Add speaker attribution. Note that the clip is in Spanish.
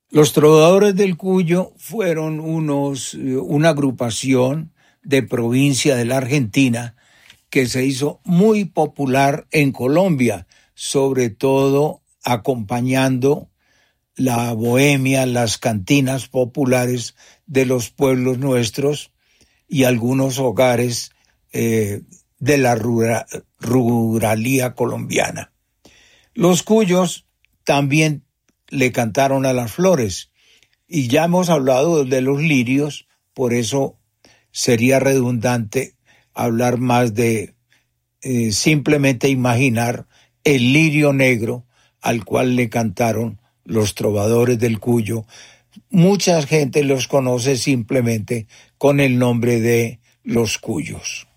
Speaker 1: Los Trovadores del Cuyo fueron una agrupación de provincia de la Argentina que se hizo muy popular en Colombia, sobre todo acompañando la bohemia, las cantinas populares de los pueblos nuestros y algunos hogares de la ruralía colombiana. Los Cuyos también le cantaron a las flores, y ya hemos hablado de los lirios, por eso sería redundante hablar más de simplemente imaginar el lirio negro al cual le cantaron los Trovadores del Cuyo. Mucha gente los conoce simplemente con el nombre de los Cuyos.